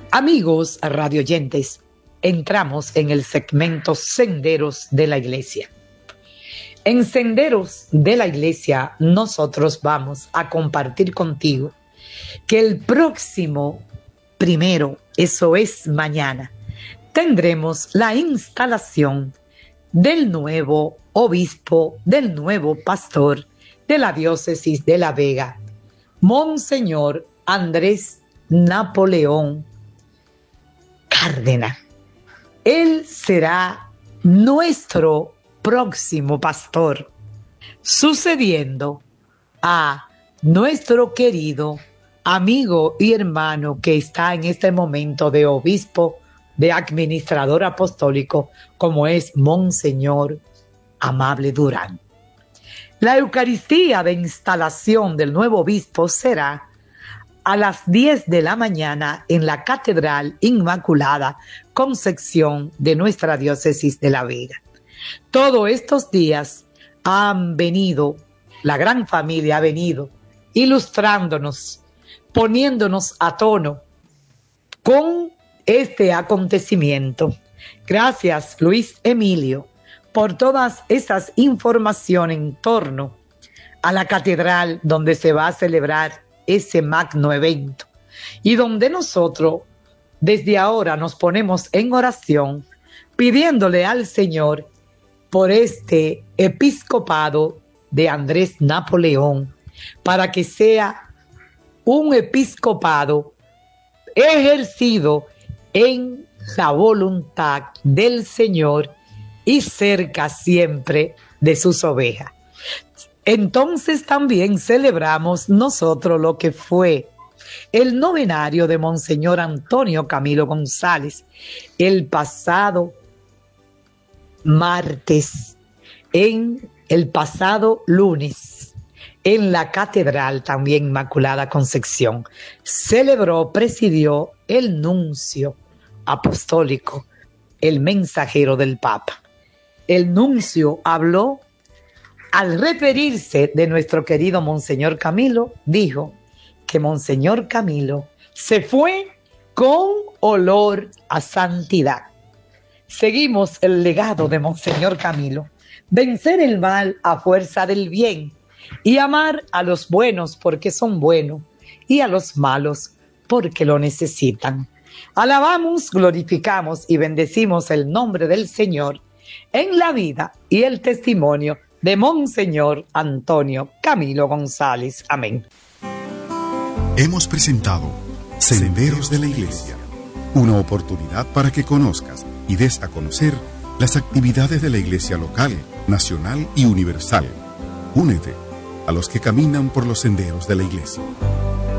Amigos radioyentes, entramos en el segmento Senderos de la Iglesia. En Senderos de la Iglesia, nosotros vamos a compartir contigo que el próximo 1, eso es mañana, tendremos la instalación del nuevo obispo, del nuevo pastor de la diócesis de La Vega, Monseñor Andrés Napoleón Cárdenas. Él será nuestro próximo pastor, sucediendo a nuestro querido amigo y hermano que está en este momento de obispo, de administrador apostólico, como es Monseñor Amable Durán. La Eucaristía de instalación del nuevo obispo será a las 10 de la mañana en la Catedral Inmaculada Concepción de nuestra diócesis de La Vega. Todos estos días han venido, la gran familia ha venido ilustrándonos, poniéndonos a tono con este acontecimiento. Gracias, Luis Emilio, por todas esas informaciones en torno a la catedral donde se va a celebrar ese magno evento y donde nosotros desde ahora nos ponemos en oración pidiéndole al Señor por este episcopado de Andrés Napoleón, para que sea un episcopado ejercido en la voluntad del Señor y cerca siempre de sus ovejas. Entonces también celebramos nosotros lo que fue el novenario de Monseñor Antonio Camilo González el pasado martes, en el pasado lunes, en la Catedral también Inmaculada Concepción. Celebró, presidió el nuncio apostólico, el mensajero del Papa. El nuncio habló. Al referirse de nuestro querido Monseñor Camilo, dijo que Monseñor Camilo se fue con olor a santidad. Seguimos el legado de Monseñor Camilo: vencer el mal a fuerza del bien y amar a los buenos porque son buenos y a los malos porque lo necesitan. Alabamos, glorificamos y bendecimos el nombre del Señor en la vida y el testimonio de Monseñor Antonio Camilo González. Amén. Hemos presentado Senderos de la Iglesia, una oportunidad para que conozcas y des a conocer las actividades de la Iglesia local, nacional y universal. Únete a los que caminan por los senderos de la Iglesia.